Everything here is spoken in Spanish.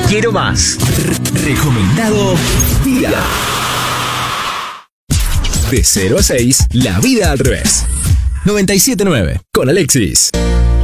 Quiero más. Recomendado Vida. De 0 a 6, la vida al revés. 97.9 con Alexis.